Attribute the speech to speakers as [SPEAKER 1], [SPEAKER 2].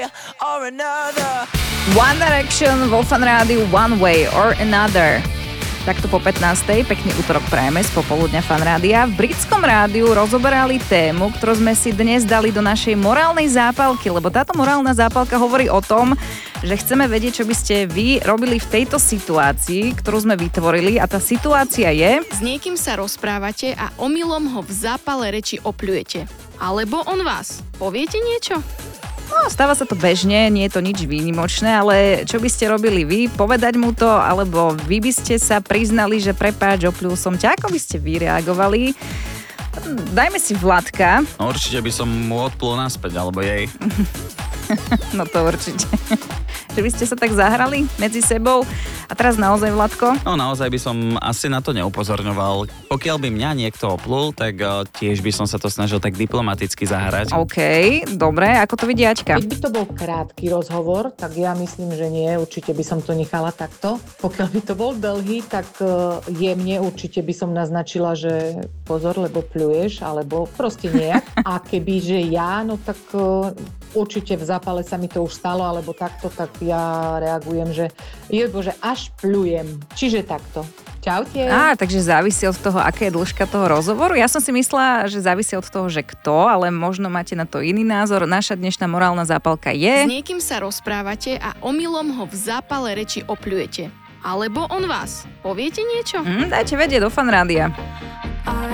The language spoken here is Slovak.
[SPEAKER 1] One Direction vo Fan Rádiu One Way or Another. Takto po 15. Pekný útorok prajeme z popoludňa Fan Rádia. V britskom rádiu rozoberali tému, ktorú sme si dnes dali do našej morálnej zápalky, lebo táto morálna zápalka hovorí o tom, že chceme vedieť, čo by ste vy robili v tejto situácii, ktorú sme vytvorili, a tá situácia je...
[SPEAKER 2] S niekým sa rozprávate a omylom ho v zápale reči opľujete. Alebo on vás. Poviete niečo?
[SPEAKER 1] No, stáva sa to bežne, nie je to nič výnimočné, ale čo by ste robili vy? Povedať mu to, alebo vy by ste sa priznali, že prepáč, opľul som ťa, ako by ste vy reagovali? Dajme si Vladka.
[SPEAKER 3] No, určite by som mu odplul naspäť, alebo jej.
[SPEAKER 1] No to určite. Že by ste sa tak zahrali medzi sebou. A teraz naozaj, Vladko?
[SPEAKER 3] No naozaj by som asi na to neupozorňoval. Pokiaľ by mňa niekto oplul, tak tiež by som sa to snažil tak diplomaticky zahrať.
[SPEAKER 1] OK, dobre, ako to vidí Aťka?
[SPEAKER 4] Keď by to bol krátky rozhovor, tak ja myslím, že nie, určite by som to nechala takto. Pokiaľ by to bol dlhý, tak jemne určite by som naznačila, že pozor, lebo pľuješ, alebo proste nejak. A keby, že ja, no tak určite v zápale sa mi to už stalo, alebo takto, tak ja reagujem, že Bože, až pľujem. Čiže takto. Čaute.
[SPEAKER 1] Takže závisí od toho, aká je dĺžka toho rozhovoru. Ja som si myslela, že závisí od toho, že kto, ale možno máte na to iný názor. Naša dnešná morálna zápalka je...
[SPEAKER 2] S niekým sa rozprávate a omylom ho v zápale reči opľujete. Alebo on vás. Poviete niečo?
[SPEAKER 1] Dajte vedieť do Fan Rádia.